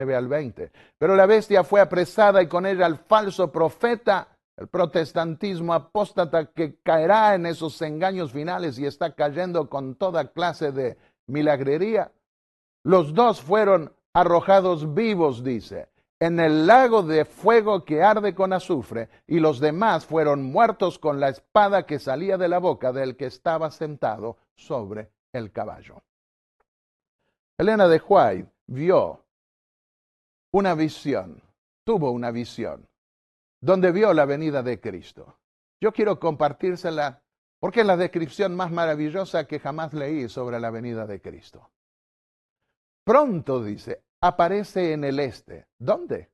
9 al 20. Pero la bestia fue apresada y con ella el falso profeta, el protestantismo apóstata que caerá en esos engaños finales y está cayendo con toda clase de milagrería. Los dos fueron arrojados vivos, dice, en el lago de fuego que arde con azufre, y los demás fueron muertos con la espada que salía de la boca del que estaba sentado sobre el caballo. Elena de White vio una visión, tuvo una visión, donde vio la venida de Cristo. Yo quiero compartírsela porque es la descripción más maravillosa que jamás leí sobre la venida de Cristo. Pronto, dice, aparece en el este. ¿Dónde?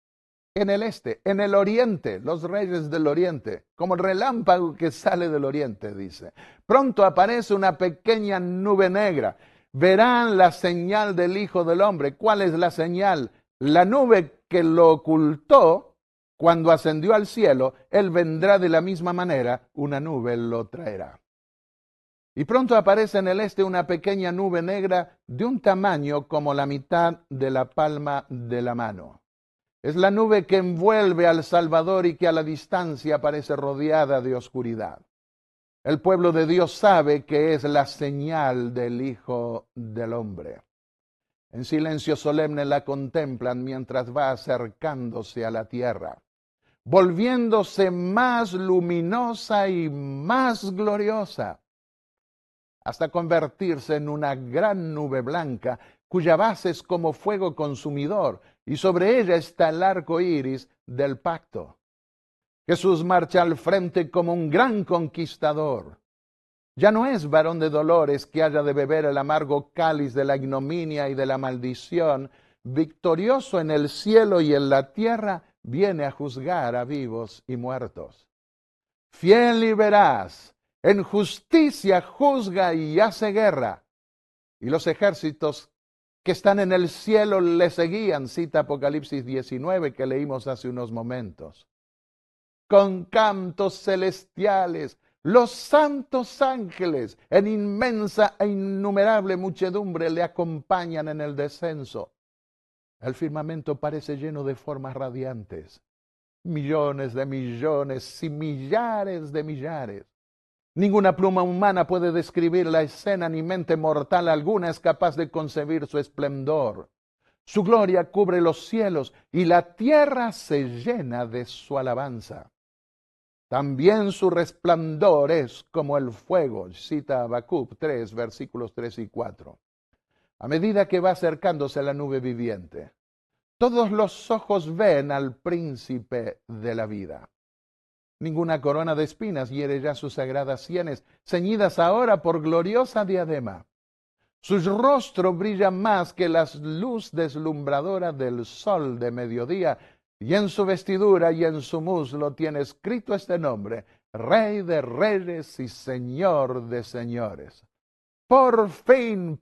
En el este, en el oriente, los reyes del oriente, como el relámpago que sale del oriente, dice. Pronto aparece una pequeña nube negra. Verán la señal del Hijo del Hombre. ¿Cuál es la señal? La nube que lo ocultó cuando ascendió al cielo, Él vendrá de la misma manera, una nube lo traerá. Y pronto aparece en el este una pequeña nube negra de un tamaño como la mitad de la palma de la mano. Es la nube que envuelve al Salvador y que a la distancia parece rodeada de oscuridad. El pueblo de Dios sabe que es la señal del Hijo del Hombre. En silencio solemne la contemplan mientras va acercándose a la tierra, volviéndose más luminosa y más gloriosa, hasta convertirse en una gran nube blanca, cuya base es como fuego consumidor, y sobre ella está el arco iris del pacto. Jesús marcha al frente como un gran conquistador. Ya no es varón de dolores que haya de beber el amargo cáliz de la ignominia y de la maldición. Victorioso en el cielo y en la tierra, viene a juzgar a vivos y muertos. Fiel y veraz, en justicia juzga y hace guerra. Y los ejércitos que están en el cielo le seguían, cita Apocalipsis 19 que leímos hace unos momentos. Con cantos celestiales, los santos ángeles en inmensa e innumerable muchedumbre le acompañan en el descenso. El firmamento parece lleno de formas radiantes, millones de millones y millares de millares. Ninguna pluma humana puede describir la escena, ni mente mortal alguna es capaz de concebir su esplendor. Su gloria cubre los cielos y la tierra se llena de su alabanza. También su resplandor es como el fuego, cita Habacuc 3, versículos 3 y 4. A medida que va acercándose la nube viviente, todos los ojos ven al príncipe de la vida. Ninguna corona de espinas hiere ya sus sagradas sienes, ceñidas ahora por gloriosa diadema. Su rostro brilla más que la luz deslumbradora del sol de mediodía, y en su vestidura y en su muslo tiene escrito este nombre: Rey de Reyes y Señor de Señores. Por fin,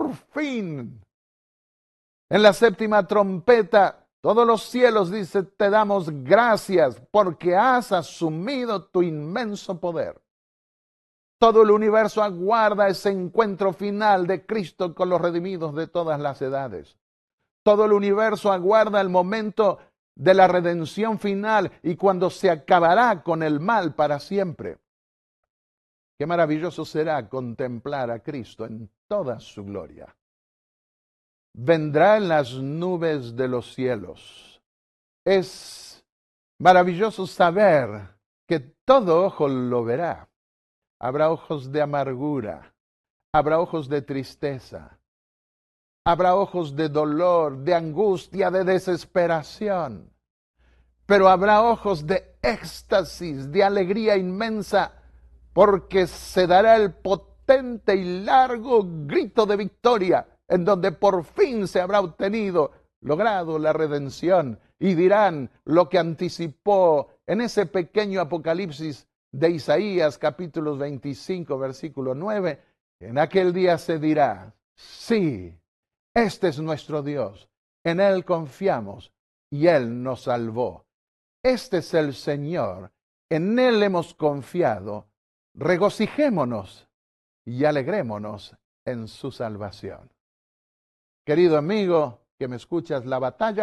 en la séptima trompeta, todos los cielos, dice, te damos gracias porque has asumido tu inmenso poder. Todo el universo aguarda ese encuentro final de Cristo con los redimidos de todas las edades. Todo el universo aguarda el momento de la redención final y cuando se acabará con el mal para siempre. Qué maravilloso será contemplar a Cristo en toda su gloria. Vendrá en las nubes de los cielos. Es maravilloso saber que todo ojo lo verá. Habrá ojos de amargura, habrá ojos de tristeza, habrá ojos de dolor, de angustia, de desesperación. Pero habrá ojos de éxtasis, de alegría inmensa, porque se dará el potente y largo grito de victoria, en donde por fin se habrá logrado la redención, y dirán lo que anticipó en ese pequeño Apocalipsis de Isaías, capítulo 25, versículo 9, en aquel día se dirá, sí, este es nuestro Dios, en Él confiamos y Él nos salvó. Este es el Señor, en Él hemos confiado, regocijémonos y alegrémonos en su salvación. Querido amigo, que me escuchas, la batalla